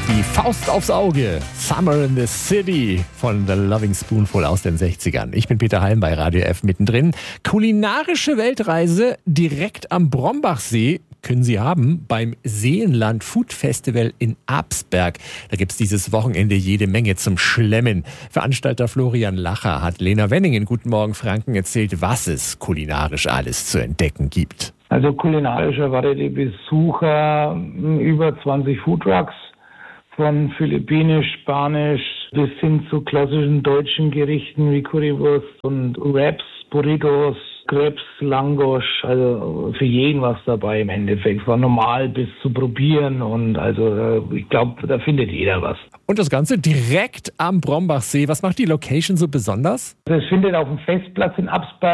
Die Faust aufs Auge, Summer in the City von The Loving Spoonful aus den 60ern. Ich bin Peter Halm bei Radio F mittendrin. Kulinarische Weltreise direkt am Brombachsee können Sie haben beim Seenland Food Festival in Absberg. Da gibt's dieses Wochenende jede Menge zum Schlemmen. Veranstalter Florian Lacher hat Lena Wenning in Guten Morgen Franken erzählt, was es kulinarisch alles zu entdecken gibt. Also kulinarisch erwartet die Besucher über 20 Foodtrucks. Von philippinisch, spanisch bis hin zu klassischen deutschen Gerichten wie Currywurst und Wraps, Burritos, Crepes, Langosch, also für jeden was dabei im Endeffekt. Von normal bis zu probieren und also ich glaube, da findet jeder was. Und das Ganze direkt am Brombachsee. Was macht die Location so besonders? Es findet auf dem Festplatz in Absberg